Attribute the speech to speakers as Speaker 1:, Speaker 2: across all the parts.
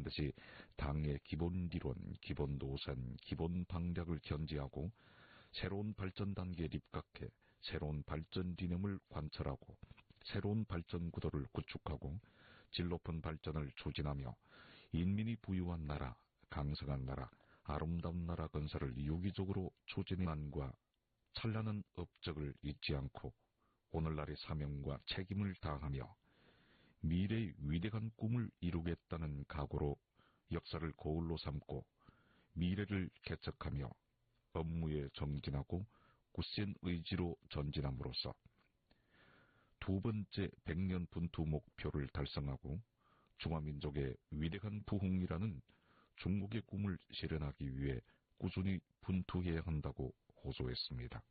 Speaker 1: 하듯이 당의 기본 리론, 기본 노선, 기본 방략을 견지하고 새로운 발전 단계에 입각해 새로운 발전 이념을 관철하고 새로운 발전 구도를 구축하고 질 높은 발전을 추진하며 인민이 부유한 나라, 강성한 나라, 아름다운 나라 건설을 유기적으로 추진해안과 찬란한 업적을 잊지 않고 오늘날의 사명과 책임을 다하며 미래의 위대한 꿈을 이루겠다는 각오로 역사를 거울로 삼고 미래를 개척하며 업무에 정진하고 굳센 의지로 전진함으로써 두 번째 100년 분투 목표를 달성하고 중화민족의 위대한 부흥이라는 중국의 꿈을 실현하기 위해 꾸준히 분투해야 한다고 호소했습니다.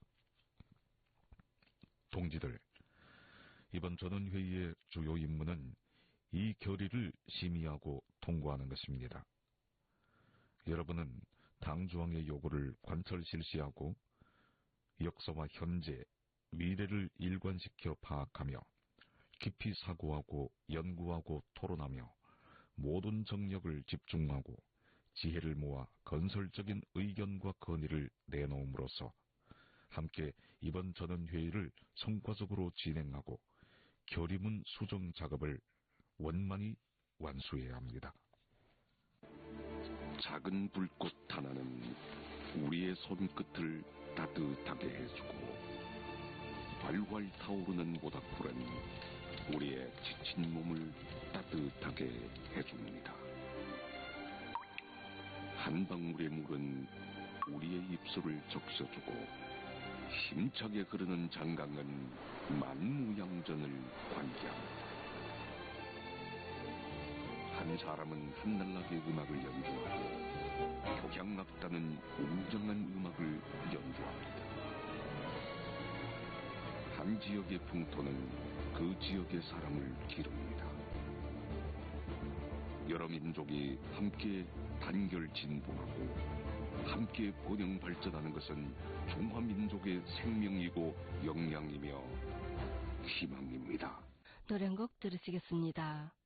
Speaker 1: 동지들, 이번 전원회의의 주요 임무는 이 결의를 심의하고 통과하는 것입니다. 여러분은 당중앙의 요구를 관철 실시하고 역사와 현재, 미래를 일관시켜 파악하며 깊이 사고하고 연구하고 토론하며 모든 정력을 집중하고 지혜를 모아 건설적인 의견과 건의를 내놓음으로써 함께 이번 전원회의를 성과적으로 진행하고 결의문 수정 작업을 원만히 완수해야 합니다.
Speaker 2: 작은 불꽃 하나는 우리의 손끝을 따뜻하게 해주고 활활 타오르는 모닥불은 우리의 지친 몸을 따뜻하게 해줍니다. 한 방울의 물은 우리의 입술을 적셔주고 힘차게 흐르는 장강은 만무양전을 환기합니다. 한 사람은 한날나게 음악을 연주하고 교향악단은 웅장한 음악을 연주합니다. 한 지역의 풍토는 그 지역의 사람을 기릅니다. 여러 민족이 함께 단결 진보하고 함께 번영 발전하는 것은 중화민족의 생명이고 역량이며 희망입니다.
Speaker 3: 노래 한 곡 들으시겠습니다.